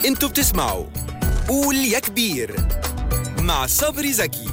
انتوا بتسمعوا قول يا كبير مع صبري زكي.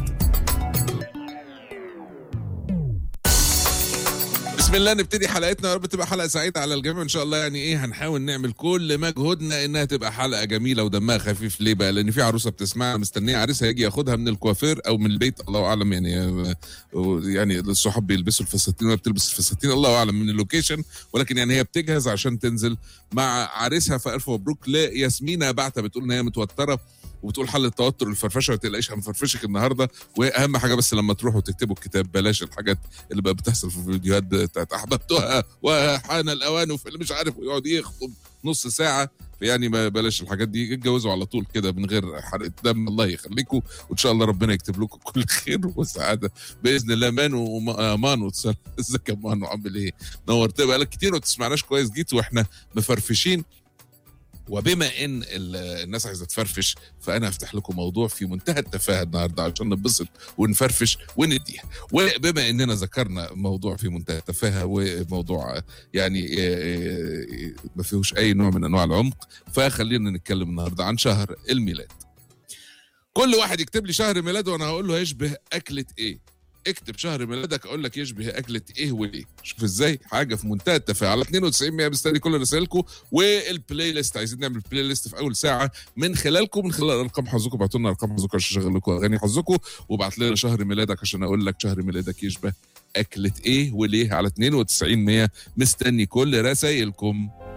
بسم الله نبتدي حلقتنا، يا رب تبقى حلقه سعيده على الجميع ان شاء الله. يعني ايه، هنحاول نعمل كل مجهودنا انها تبقى حلقه جميله ودمها خفيف. ليه بقى؟ لان في عروسه بتسمعها مستنيه عريسها يجي ياخدها من الكوافير او من البيت، الله اعلم. يعني الصحاب بيلبسوا الفساتين وهي بتلبس الفساتين، الله اعلم من اللوكيشن، ولكن يعني هي بتجهز عشان تنزل مع عريسها. فالف مبروك لياسمينة بعتها، بتقول ان هي متوتره وبتقول حل التوتر الفرفشه، ما تقلقيش هنفرفشك النهارده. واهم حاجه بس لما تروحوا تكتبوا الكتاب بلاش الحاجات اللي بقى بتحصل في الفيديوهات بتاعت احببتها وحان الاوان وفي اللي مش عارف ويقعد يخطب نص ساعه. يعني ما بلاش الحاجات دي، اتجوزوا على طول كده من غير حرقه دم. الله يخليكم وان شاء الله ربنا يكتب لكم كل خير وسعاده باذن الله. مانو ازيك يا مانو، عامل ايه؟ نورت بقالك كتير وتسمعناش كويس، جيت واحنا مفرفشين. وبما ان الناس عايزه تفرفش، فانا هفتح لكم موضوع في منتهى التفاهه النهارده عشان نبسط ونفرفش ونديها. وبما اننا ذكرنا موضوع في منتهى التفاهه وموضوع يعني ما فيهوش اي نوع من انواع العمق، فخلينا نتكلم النهارده عن شهر الميلاد. كل واحد يكتب لي شهر ميلاده وانا هقول له يشبه اكله ايه. اكتب شهر ميلادك اقول لك يشبه اكله ايه وليه. شوف ازاي، حاجه في منتهى التفاهه. على 92 100 مستني كل رسائلكم والبلاي ليست. عايزين نعمل بلاي ليست في اول ساعه من خلالكم، من خلال ارقام حظكم. ابعتوا لنا ارقام حظكم عشان اشغل لكم اغاني حظكم، وابعت لنا شهر ميلادك عشان اقول لك شهر ميلادك يشبه اكله ايه وليه. على 92 100 مستني كل رسائلكم.